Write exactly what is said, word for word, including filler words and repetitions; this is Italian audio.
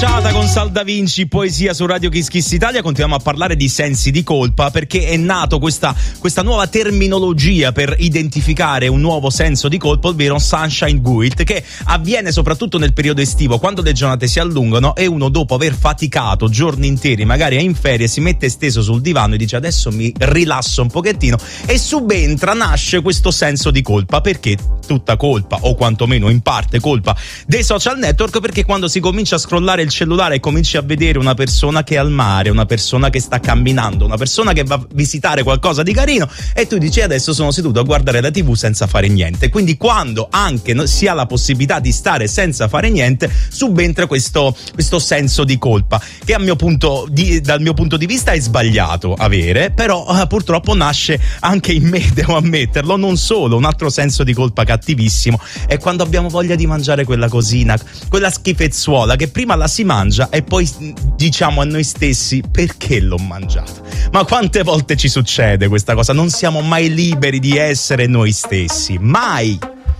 Con Sal Da Vinci, poesia su Radio Kiss Kiss Italia. Continuiamo a parlare di sensi di colpa, perché è nato questa, questa nuova terminologia per identificare un nuovo senso di colpa, ovvero sunshine guilt, che avviene soprattutto nel periodo estivo, quando le giornate si allungano e uno, dopo aver faticato giorni interi, magari è in ferie, si mette steso sul divano e dice adesso mi rilasso un pochettino, e subentra, nasce questo senso di colpa. Perché tutta colpa, o quantomeno in parte colpa, dei social network? Perché quando si comincia a scrollare il cellulare e cominci a vedere una persona che è al mare, una persona che sta camminando, una persona che va a visitare qualcosa di carino, e tu dici adesso sono seduto a guardare la tivù senza fare niente. Quindi quando anche si ha la possibilità di stare senza fare niente, subentra questo, questo senso di colpa, che a mio punto di, dal mio punto di vista è sbagliato avere, però eh, purtroppo nasce anche in me, devo ammetterlo. Non solo, un altro senso di colpa cattivissimo è quando abbiamo voglia di mangiare quella cosina, quella schifezzuola che prima la si mangia e poi diciamo a noi stessi perché l'ho mangiata. Ma quante volte ci succede questa cosa? Non siamo mai liberi di essere noi stessi, mai.